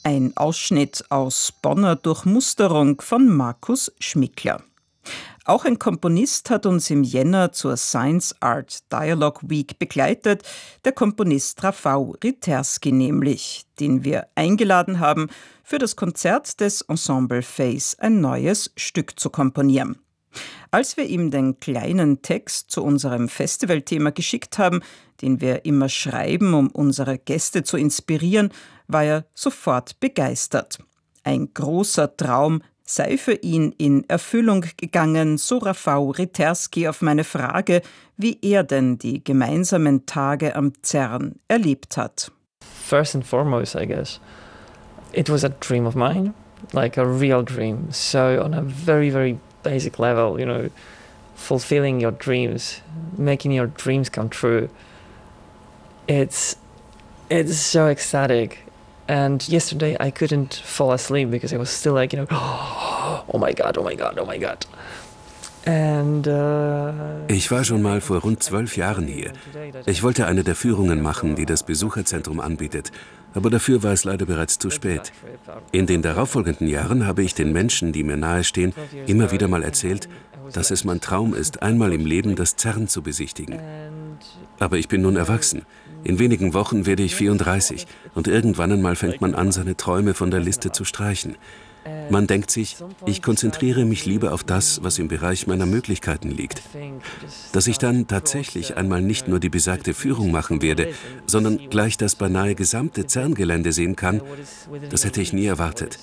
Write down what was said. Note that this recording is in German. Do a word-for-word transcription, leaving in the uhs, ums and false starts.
Ein Ausschnitt aus Bonner Durchmusterung von Markus Schmickler. Auch ein Komponist hat uns im Jänner zur Science Art Dialogue Week begleitet, der Komponist Rafał Ryterski nämlich, den wir eingeladen haben, für das Konzert des Ensemble Face ein neues Stück zu komponieren. Als wir ihm den kleinen Text zu unserem Festivalthema geschickt haben, den wir immer schreiben, um unsere Gäste zu inspirieren, war er sofort begeistert. Ein großer Traum sei für ihn in Erfüllung gegangen, so Rafał Ryterski auf meine Frage, wie er denn die gemeinsamen Tage am CERN erlebt hat. First and foremost, I guess, it was a dream of mine, like a real dream. So on a very, very basic level, you know, fulfilling your dreams, making your dreams come true. It's it's so ecstatic. And yesterday I couldn't fall asleep because I was still like, you know, oh my God, oh my God, oh my God. And, uh, ich war schon mal vor rund zwölf Jahren hier. Ich wollte eine der Führungen machen, die das Besucherzentrum anbietet. Aber dafür war es leider bereits zu spät. In den darauffolgenden Jahren habe ich den Menschen, die mir nahestehen, immer wieder mal erzählt, dass es mein Traum ist, einmal im Leben das CERN zu besichtigen. Aber ich bin nun erwachsen. In wenigen Wochen werde ich vierunddreißig und irgendwann einmal fängt man an, seine Träume von der Liste zu streichen. Man denkt sich, ich konzentriere mich lieber auf das, was im Bereich meiner Möglichkeiten liegt. Dass ich dann tatsächlich einmal nicht nur die besagte Führung machen werde, sondern gleich das beinahe gesamte CERN-Gelände sehen kann, das hätte ich nie erwartet.